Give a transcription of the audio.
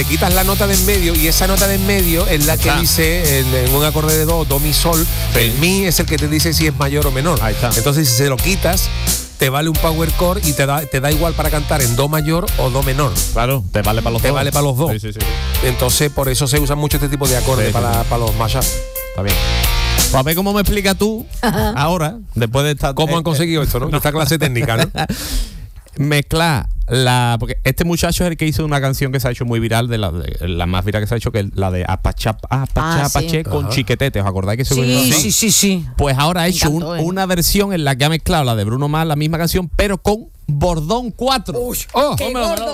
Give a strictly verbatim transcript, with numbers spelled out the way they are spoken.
te quitas la nota de en medio y esa nota de en medio es la que está. dice en, en un acorde de do, do, mi, sol. Sí. El mi es el que te dice si es mayor o menor. Ahí está. Entonces, si se lo quitas, te vale un power chord y te da, te da igual para cantar en do mayor o do menor. Claro, te vale para los Te dos. vale para los dos. Sí, sí, sí. Entonces, por eso se usan mucho este tipo de acordes Sí, sí, para, sí. para los mashup. Está bien. Pues a ver cómo me explicas tú ahora, después de esta... ¿Cómo han conseguido esto, no? Esta clase técnica, ¿no? Mezclar la... Porque este muchacho es el que hizo una canción que se ha hecho muy viral, de la, de, la más viral que se ha hecho, que es la de Apachá, Apachá, Ah, sí. Apache con Ajá. Chiquetete. ¿Os acordáis que se Sí, sí, sí, sí. Pues ahora ha Me hecho un- encantó, ¿eh? una versión en la que ha mezclado la de Bruno Mars, la misma canción, pero con Bordón cuatro. ¡Oh! ¡Qué gordo!